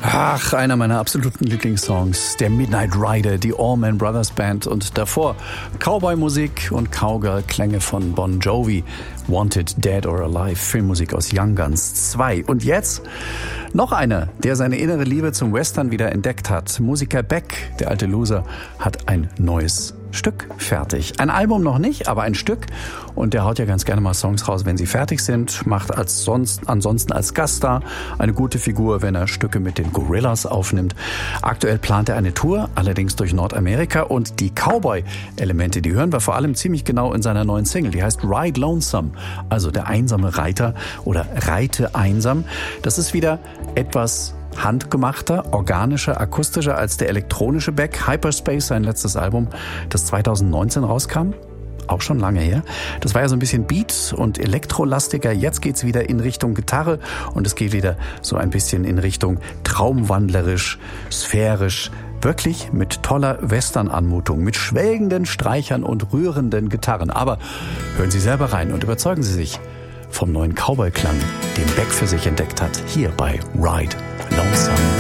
Ach, einer meiner absoluten Lieblingssongs, der Midnight Rider, die Allman Brothers Band und davor Cowboy-Musik und Cowgirl-Klänge von Bon Jovi, Wanted, Dead or Alive, Filmmusik aus Young Guns 2. Und jetzt noch einer, der seine innere Liebe zum Western wieder entdeckt hat. Musiker Beck, der alte Loser, hat ein neues Stück fertig. Ein Album noch nicht, aber ein Stück. Und der haut ja ganz gerne mal Songs raus, wenn sie fertig sind. Macht ansonsten als Gaststar eine gute Figur, wenn er Stücke mit den Gorillaz aufnimmt. Aktuell plant er eine Tour, allerdings durch Nordamerika. Und die Cowboy-Elemente, die hören wir vor allem ziemlich genau in seiner neuen Single. Die heißt Ride Lonesome, also der einsame Reiter oder Reite einsam. Das ist wieder etwas handgemachter, organischer, akustischer als der elektronische Beck. Hyperspace, sein letztes Album, das 2019 rauskam. Auch schon lange her. Das war ja so ein bisschen Beat- und Elektrolastiger. Jetzt geht's wieder in Richtung Gitarre und es geht wieder so ein bisschen in Richtung traumwandlerisch, sphärisch. Wirklich mit toller Western-Anmutung, mit schwelgenden Streichern und rührenden Gitarren. Aber hören Sie selber rein und überzeugen Sie sich vom neuen Cowboy-Klang, den Beck für sich entdeckt hat, hier bei Ride Lonesome.